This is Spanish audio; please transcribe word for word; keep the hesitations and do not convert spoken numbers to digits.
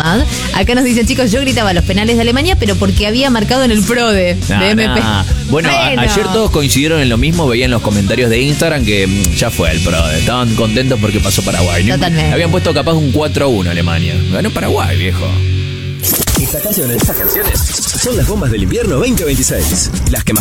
verdad. Acá nos dicen, chicos, yo gritaba los penales de Alemania, pero porque había marcado en el PRODE Nah, de M P. nah. Bueno, a- Bueno. ayer todos coincidieron en lo mismo. Veía en los comentarios de Instagram que mm, ya fue el PRODE. Estaban contentos porque pasó Paraguay. ¿no? Totalmente. Habían puesto capaz un cuatro a uno Alemania. Ganó Paraguay, viejo. Estas canciones, estas canciones son las bombas del invierno veinte veintiséis. Las que más